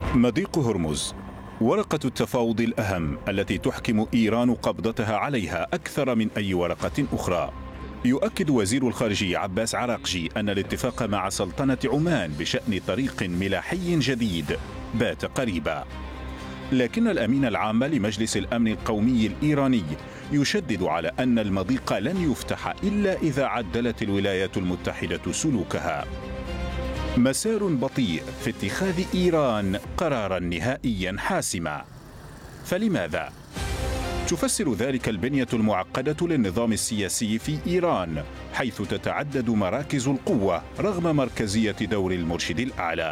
مضيق هرمز، ورقة التفاوض الأهم التي تحكم إيران قبضتها عليها أكثر من أي ورقة أخرى. يؤكد وزير الخارجية عباس عراقجي أن الاتفاق مع سلطنة عمان بشأن طريق ملاحي جديد بات قريبا، لكن الأمين العام لمجلس الأمن القومي الإيراني يشدد على أن المضيق لن يفتح إلا إذا عدلت الولايات المتحدة سلوكها. مسار بطيء في اتخاذ إيران قرارا نهائيا حاسما. فلماذا؟ تفسر ذلك البنية المعقدة للنظام السياسي في إيران، حيث تتعدد مراكز القوة رغم مركزية دور المرشد الأعلى.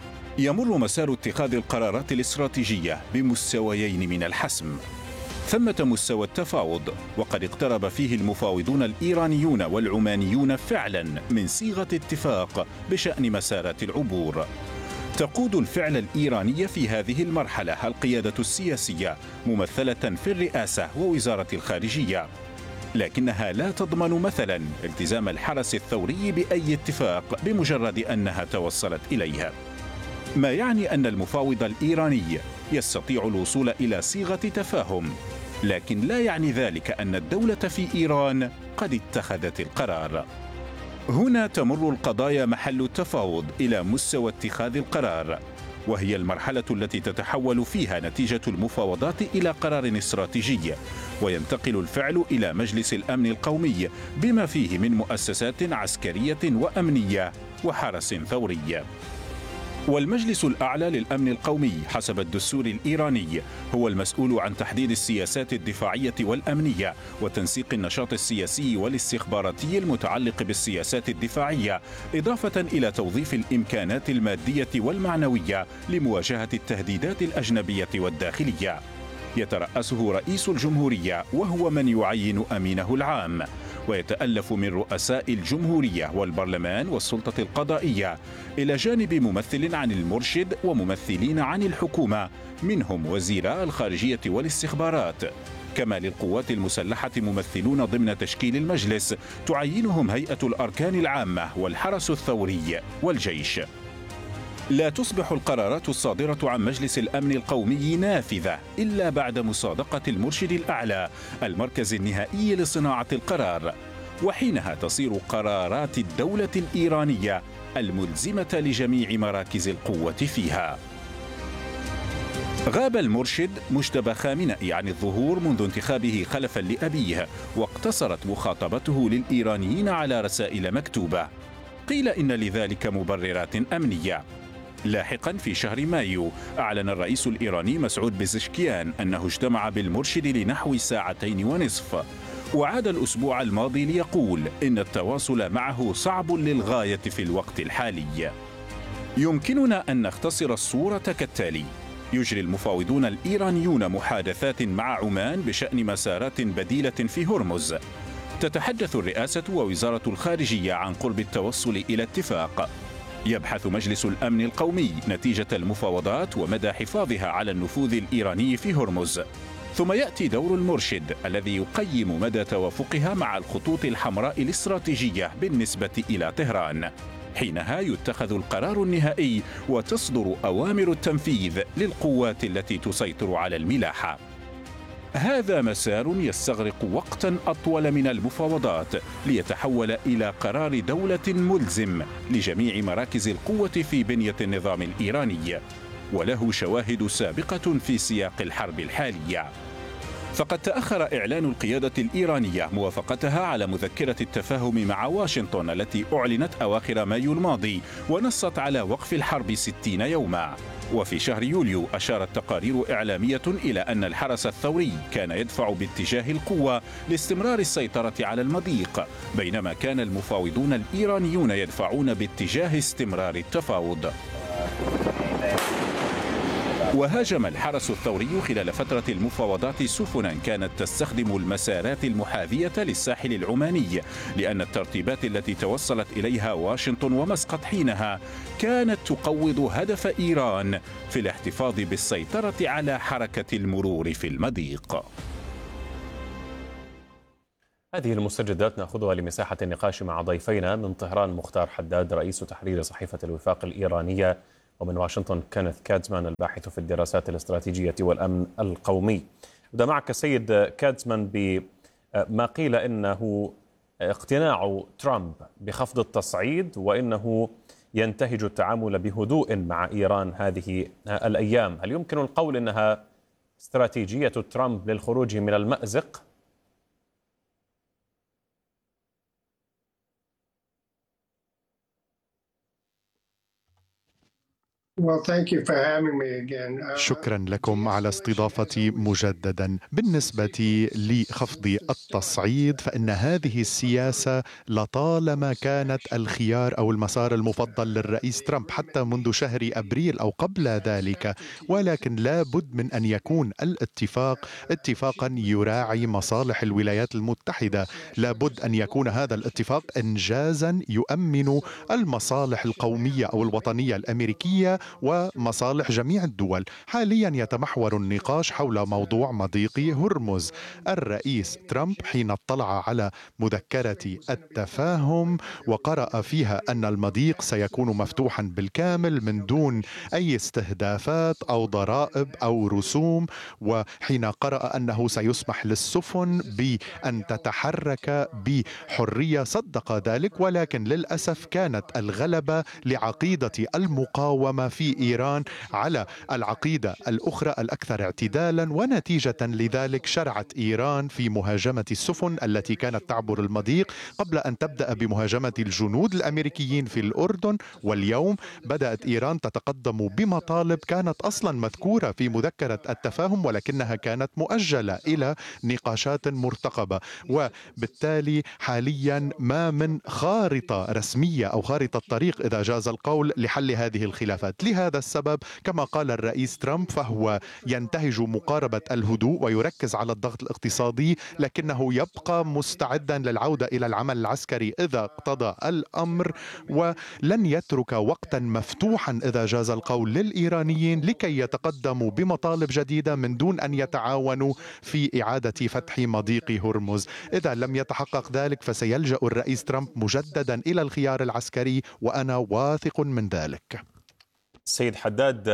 يمر مسار اتخاذ القرارات الاستراتيجية بمستويين من الحسم. ثمة مستوى التفاوض، وقد اقترب فيه المفاوضون الإيرانيون والعمانيون فعلا من صيغة اتفاق بشأن مسارات العبور. تقود الفعل الإيراني في هذه المرحلة القيادة السياسية ممثلة في الرئاسة ووزارة الخارجية، لكنها لا تضمن مثلا التزام الحرس الثوري بأي اتفاق بمجرد أنها توصلت إليها، ما يعني أن المفاوض الإيراني يستطيع الوصول إلى صيغة تفاهم، لكن لا يعني ذلك أن الدولة في إيران قد اتخذت القرار. هنا تمر القضايا محل التفاوض إلى مستوى اتخاذ القرار، وهي المرحلة التي تتحول فيها نتيجة المفاوضات إلى قرار استراتيجي، وينتقل الفعل إلى مجلس الأمن القومي بما فيه من مؤسسات عسكرية وأمنية وحرس ثوري. والمجلس الأعلى للأمن القومي حسب الدستور الإيراني هو المسؤول عن تحديد السياسات الدفاعية والأمنية وتنسيق النشاط السياسي والاستخباراتي المتعلق بالسياسات الدفاعية، إضافة إلى توظيف الإمكانات المادية والمعنوية لمواجهة التهديدات الأجنبية والداخلية. يترأسه رئيس الجمهورية وهو من يعين أمينه العام، ويتألف من رؤساء الجمهورية والبرلمان والسلطة القضائية، إلى جانب ممثل عن المرشد وممثلين عن الحكومة منهم وزيراء الخارجية والاستخبارات. كما للقوات المسلحة ممثلون ضمن تشكيل المجلس تعينهم هيئة الأركان العامة والحرس الثوري والجيش. لا تصبح القرارات الصادرة عن مجلس الأمن القومي نافذة إلا بعد مصادقة المرشد الأعلى المركز النهائي لصناعة القرار، وحينها تصير قرارات الدولة الإيرانية الملزمة لجميع مراكز القوة فيها. غاب المرشد مجتبى خامنئي عن الظهور منذ انتخابه خلفا لأبيه، واقتصرت مخاطبته للإيرانيين على رسائل مكتوبة. قيل إن لذلك مبررات أمنية. لاحقا في شهر مايو أعلن الرئيس الإيراني مسعود بزشكيان أنه اجتمع بالمرشد لنحو 2.5 ساعة، وعاد الأسبوع الماضي ليقول إن التواصل معه صعب للغاية في الوقت الحالي. يمكننا أن نختصر الصورة كالتالي: يجري المفاوضون الإيرانيون محادثات مع عمان بشأن مسارات بديلة في هرمز. تتحدث الرئاسة ووزارة الخارجية عن قرب التوصل إلى اتفاق. يبحث مجلس الأمن القومي نتيجة المفاوضات ومدى حفاظها على النفوذ الإيراني في هرمز. ثم يأتي دور المرشد الذي يقيم مدى توافقها مع الخطوط الحمراء الاستراتيجية بالنسبة إلى طهران. حينها يتخذ القرار النهائي وتصدر أوامر التنفيذ للقوات التي تسيطر على الملاحة. هذا مسار يستغرق وقتا أطول من المفاوضات ليتحول إلى قرار دولة ملزم لجميع مراكز القوة في بنية النظام الإيراني، وله شواهد سابقة في سياق الحرب الحالية. فقد تأخر إعلان القيادة الإيرانية موافقتها على مذكرة التفاهم مع واشنطن التي أعلنت أواخر مايو الماضي ونصت على وقف الحرب 60 يوما. وفي شهر يوليو أشارت تقارير إعلامية إلى أن الحرس الثوري كان يدفع باتجاه القوة لاستمرار السيطرة على المضيق، بينما كان المفاوضون الإيرانيون يدفعون باتجاه استمرار التفاوض. وهاجم الحرس الثوري خلال فترة المفاوضات سفنا كانت تستخدم المسارات المحاذية للساحل العماني، لأن الترتيبات التي توصلت إليها واشنطن ومسقط حينها كانت تقوض هدف إيران في الاحتفاظ بالسيطرة على حركة المرور في المضيق. هذه المستجدات نأخذها لمساحة النقاش مع ضيفينا من طهران: مختار حداد رئيس تحرير صحيفة الوفاق الإيرانية، ومن واشنطن كينيث كادزمان الباحث في الدراسات الاستراتيجية والأمن القومي. أبدأ معك سيد كادزمان بما قيل إنه اقتناع ترامب بخفض التصعيد وإنه ينتهج التعامل بهدوء مع إيران هذه الأيام. هل يمكن القول إنها استراتيجية ترامب للخروج من المأزق؟ شكرا لكم على استضافتي مجددا. بالنسبة لخفض التصعيد فإن هذه السياسة لطالما كانت الخيار أو المسار المفضل للرئيس ترامب حتى منذ شهر أبريل أو قبل ذلك، ولكن لا بد من أن يكون الاتفاق اتفاقا يراعي مصالح الولايات المتحدة. لا بد أن يكون هذا الاتفاق إنجازا يؤمن المصالح القومية أو الوطنية الأمريكية ومصالح جميع الدول. حاليا يتمحور النقاش حول موضوع مضيق هرمز. الرئيس ترامب حين اطلع على مذكرة التفاهم وقرأ فيها أن المضيق سيكون مفتوحا بالكامل من دون أي استهدافات أو ضرائب أو رسوم، وحين قرأ أنه سيسمح للسفن بأن تتحرك بحرية صدق ذلك، ولكن للأسف كانت الغلبة لعقيدة المقاومة في إيران على العقيدة الأخرى الأكثر اعتدالا، ونتيجة لذلك شرعت إيران في مهاجمة السفن التي كانت تعبر المضيق قبل أن تبدأ بمهاجمة الجنود الأمريكيين في الأردن. واليوم بدأت إيران تتقدم بمطالب كانت أصلا مذكورة في مذكرة التفاهم ولكنها كانت مؤجلة إلى نقاشات مرتقبة، وبالتالي حاليا ما من خارطة رسمية أو خارطة طريق إذا جاز القول لحل هذه الخلافات. لهذا السبب كما قال الرئيس ترامب فهو ينتهج مقاربة الهدوء ويركز على الضغط الاقتصادي، لكنه يبقى مستعدا للعودة إلى العمل العسكري إذا اقتضى الأمر، ولن يترك وقتا مفتوحا إذا جاز القول للإيرانيين لكي يتقدموا بمطالب جديدة من دون أن يتعاونوا في إعادة فتح مضيق هرمز. إذا لم يتحقق ذلك فسيلجأ الرئيس ترامب مجددا إلى الخيار العسكري، وأنا واثق من ذلك. سيد حداد،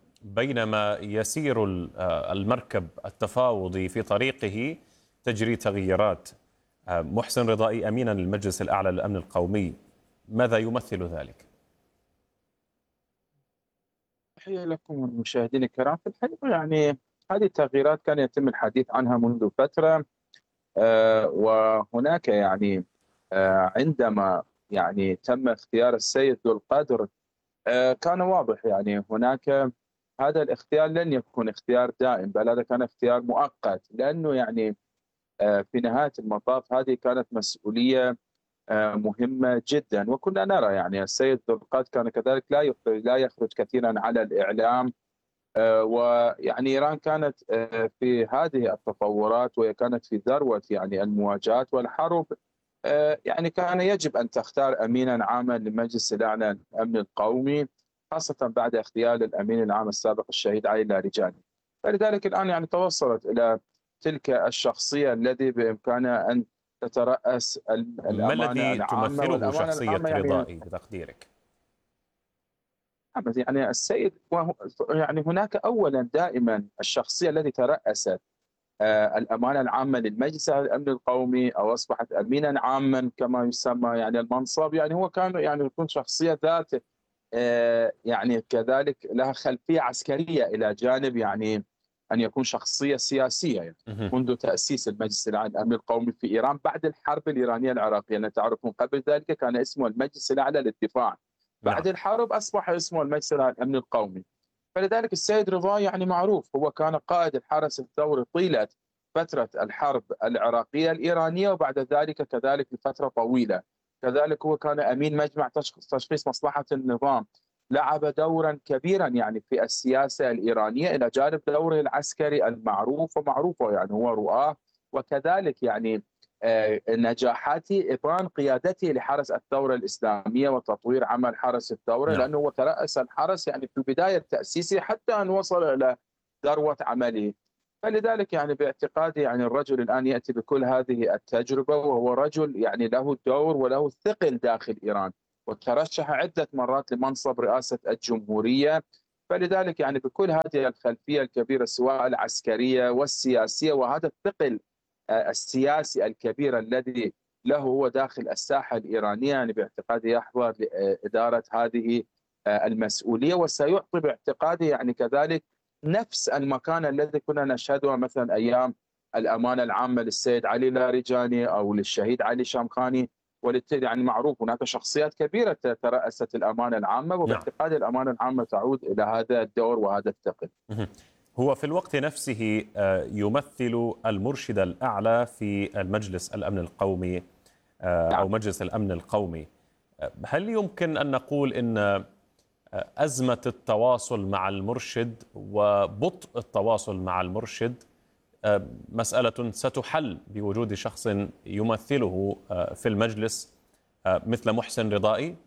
بينما يسير المركب التفاوضي في طريقه تجري تغييرات. محسن رضائي أمينا للمجلس الأعلى للأمن القومي، ماذا يمثل ذلك؟ تحية لكم والمشاهدين الكرام. في الحقيقة يعني هذه التغييرات كان يتم الحديث عنها منذ فترة، وهناك يعني عندما يعني تم اختيار السيد ذو القدر كان واضح يعني هناك هذا الاختيار لن يكون اختيار دائم، بل هذا كان اختيار مؤقت، لأنه يعني في نهاية المطاف هذه كانت مسؤولية مهمة جدا. وكنا نرى يعني السيد ذو القدر كان كذلك لا يخرج كثيرا على الإعلام، ويعني إيران كانت في هذه التطورات وهي كانت في ذروة يعني المواجهات والحرب. يعني كان يجب أن تختار أمينا عاما لمجلس الأعلى للأمن القومي، خاصة بعد اغتيال الأمين العام السابق الشهيد علي لاریجاني. فلذلك الآن يعني توصلت إلى تلك الشخصية الذي بإمكانها أن تترأس ما الأمانة الذي العامة. تمثله شخصية يعني رضائي بتقديرك؟ يعني السيد يعني هناك أولا دائما الشخصية التي ترأست الأمانة العامة للمجلس الأمن القومي أو أصبحت أمينا عاما كما يسمى يعني المنصب، يعني هو كان يعني يكون شخصية ذات يعني كذلك لها خلفية عسكرية إلى جانب يعني أن يكون شخصية سياسية يعني منذ تأسيس المجلس الأعلى للأمن القومي في إيران بعد الحرب الإيرانية العراقية. أن تعرفون قبل ذلك كان اسمه المجلس الأعلى للدفاع، بعد الحرب أصبح اسمه المجلس الأعلى للأمن القومي. فلذلك السيد رضا يعني معروف، هو كان قائد الحرس الثوري طيلة فترة الحرب العراقية الإيرانية، وبعد ذلك كذلك لفترة طويلة. كذلك هو كان أمين مجمع تشخيص مصلحة النظام، لعب دورا كبيرا يعني في السياسة الإيرانية إلى جانب دوره العسكري المعروف ومعروفه، يعني هو رؤاه، وكذلك يعني نجاحاته إبان قيادته لحرس الثورة الإسلامية وتطوير عمل حرس الثورة، لأنه هو ترأس الحرس يعني في بداية تأسيسه حتى أن وصل إلى ذروة عمله. فلذلك يعني باعتقادي يعني الرجل الآن يأتي بكل هذه التجربة، وهو رجل يعني له دور وله ثقل داخل إيران. وترشح عدة مرات لمنصب رئاسة الجمهورية. فلذلك يعني بكل هذه الخلفية الكبيرة سواء العسكرية والسياسية وهذا الثقل السياسي الكبير الذي له هو داخل الساحة الإيرانية، يعني باعتقادي يحظى لإدارة هذه المسؤولية، وسيعطي باعتقادي يعني كذلك نفس المكان الذي كنا نشهده مثلا أيام الأمانة العامة للسيد علي لاریجانی أو للشهيد علي شامخاني. وبالتالي يعني معروف هناك شخصيات كبيرة ترأست الأمانة العامة، وباعتقادي الأمانة العامة تعود إلى هذا الدور وهذا الثقل. هو في الوقت نفسه يمثل المرشد الأعلى في المجلس الأمن القومي أو مجلس الأمن القومي. هل يمكن أن نقول أن أزمة التواصل مع المرشد وبطء التواصل مع المرشد مسألة ستحل بوجود شخص يمثله في المجلس مثل محسن رضائي؟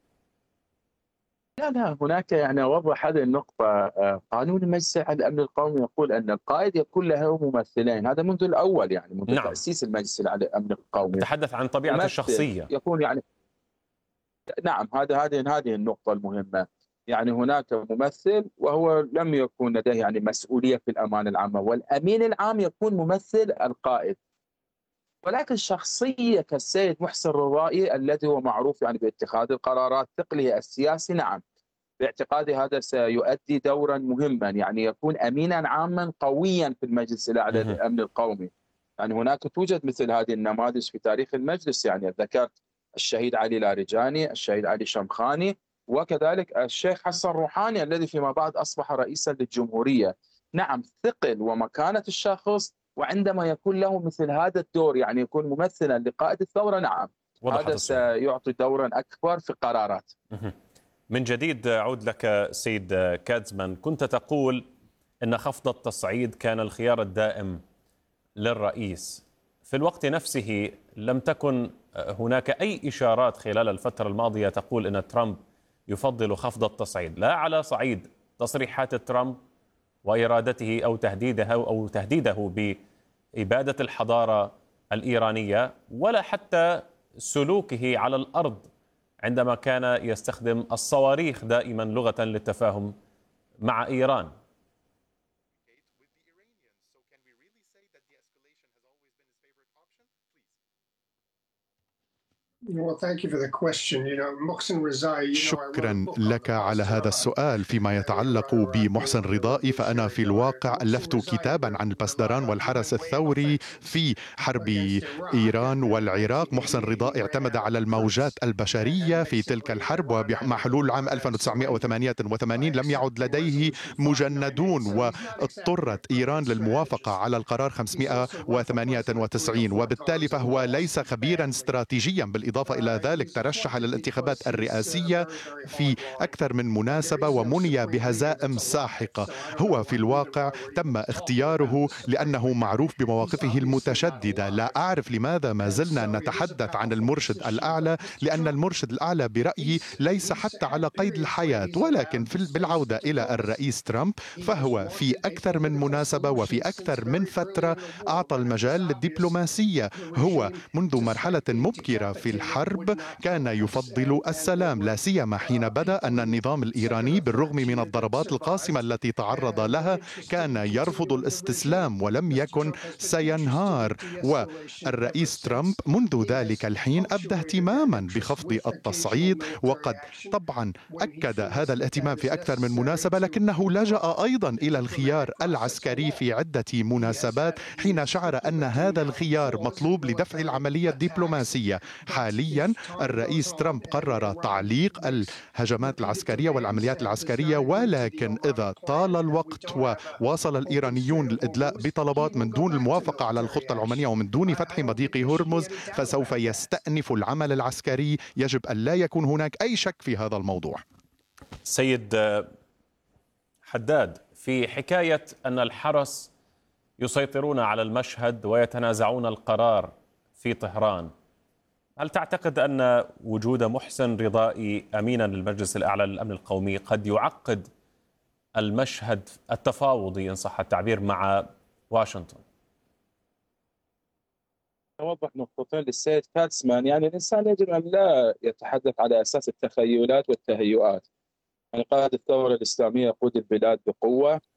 لا هناك يعني أوضح هذه النقطة. قانون المجلس الأمن القومي يقول أن القائد يكون له ممثلين، هذا منذ الأول يعني منذ تأسيس المجلس الأمن القومي. تحدث عن طبيعة الشخصية. يكون يعني نعم هذه النقطة المهمة. يعني هناك ممثل وهو لم يكن لديه يعني مسؤولية في الأمانة العامة، والأمين العام يكون ممثل القائد. ولكن شخصية كالسيد محسن رضائي الذي هو معروف يعني باتخاذ القرارات، ثقله السياسي، نعم باعتقادي هذا سيؤدي دورا مهما، يعني يكون أمينا عاما قويا في المجلس الأعلى للأمن القومي. يعني هناك توجد مثل هذه النماذج في تاريخ المجلس، يعني ذكرت الشهيد علي لاریجانی، الشهيد علي شامخاني، وكذلك الشيخ حسن روحاني الذي فيما بعد أصبح رئيسا للجمهورية. نعم ثقل ومكانة الشخص، وعندما يكون له مثل هذا الدور يعني يكون ممثلا لقائد الثورة، نعم هذا سيعطي دورا أكبر في القرارات. من جديد أعود لك سيد كادزمان، كنت تقول أن خفض التصعيد كان الخيار الدائم للرئيس. في الوقت نفسه لم تكن هناك أي إشارات خلال الفترة الماضية تقول أن ترامب يفضل خفض التصعيد، لا على صعيد تصريحات ترامب وإرادته أو تهديده بإبادة الحضارة الإيرانية، ولا حتى سلوكه على الأرض عندما كان يستخدم الصواريخ دائما لغة للتفاهم مع إيران. شكرا لك على هذا السؤال. فيما يتعلق بمحسن رضائي، فأنا في الواقع ألفت كتابا عن البسدران والحرس الثوري في حرب إيران والعراق. محسن رضائي اعتمد على الموجات البشرية في تلك الحرب، ومع حلول عام 1988 لم يعد لديه مجندون، واضطرت إيران للموافقة على القرار 598، وبالتالي فهو ليس خبيرا استراتيجيا. بالإضافة إلى ذلك ترشح للانتخابات الرئاسية في أكثر من مناسبة ومني بهزائم ساحقة. هو في الواقع تم اختياره لأنه معروف بمواقفه المتشددة. لا أعرف لماذا ما زلنا نتحدث عن المرشد الأعلى، لأن المرشد الأعلى برأيي ليس حتى على قيد الحياة. ولكن بالعودة إلى الرئيس ترامب، فهو في أكثر من مناسبة وفي أكثر من فترة أعطى المجال للدبلوماسية. هو منذ مرحلة مبكرة في الحرب كان يفضل السلام، لا سيما حين بدأ أن النظام الإيراني بالرغم من الضربات القاسمة التي تعرض لها كان يرفض الاستسلام ولم يكن سينهار. والرئيس ترامب منذ ذلك الحين أبدى اهتماما بخفض التصعيد، وقد طبعا أكد هذا الاهتمام في أكثر من مناسبة، لكنه لجأ أيضا إلى الخيار العسكري في عدة مناسبات حين شعر أن هذا الخيار مطلوب لدفع العملية الدبلوماسية. حاليا الرئيس ترامب قرر تعليق الهجمات العسكرية والعمليات العسكرية، ولكن إذا طال الوقت وواصل الإيرانيون الإدلاء بطلبات من دون الموافقة على الخطة العمانية ومن دون فتح مضيق هرمز، فسوف يستأنف العمل العسكري. يجب أن لا يكون هناك أي شك في هذا الموضوع. سيد حداد، في حكاية أن الحرس يسيطرون على المشهد ويتنازعون القرار في طهران، هل تعتقد أن وجود محسن رضائي أمينا للمجلس الأعلى للأمن القومي قد يعقد المشهد التفاوضي إن صح التعبير مع واشنطن؟ أوضح نقطتين للسيد كاتسمان. يعني الإنسان يجب أن لا يتحدث على أساس التخيلات والتهيؤات. يعني قائد الثورة الإسلامية يقود البلاد بقوة،